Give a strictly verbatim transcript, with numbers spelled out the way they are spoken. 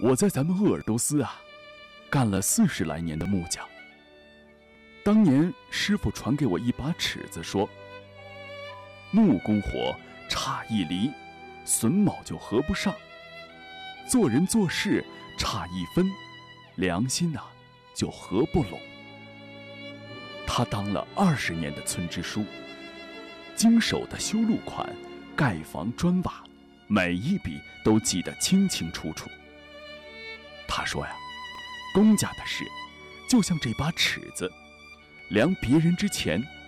我在咱们鄂尔多斯啊，干了四十来年的木匠。当年师傅传给我一把尺子，说：木工活差一厘，榫卯就合不上；做人做事差一分，良心啊就合不拢。他当了二十年的村支书，经手的修路款、盖房砖瓦，每一笔都记得清清楚楚。他说呀，公家的事就像这把尺子，量别人之前